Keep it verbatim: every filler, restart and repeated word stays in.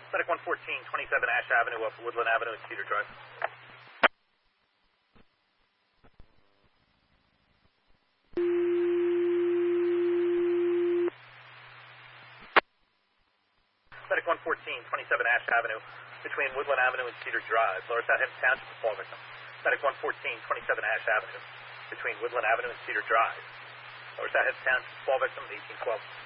Medic one fourteen, twenty-seven Ash Avenue up Woodland Avenue and Cedar Drive. Medic one fourteen, twenty-seven Ash Avenue between Woodland Avenue and Cedar Drive. Lower Southampton Township, fall victim. Medic one fourteen, twenty-seven Ash Avenue between Woodland Avenue and Cedar Drive. Lower Southampton Township, fall victim, eighteen twelve.